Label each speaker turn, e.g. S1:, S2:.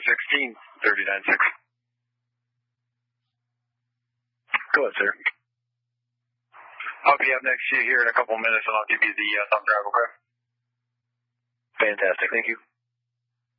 S1: 16, 39.6.
S2: Go ahead, sir.
S1: I'll be up next to you here in a couple minutes, and I'll give you the thumb drive, okay?
S2: Fantastic. Thank you.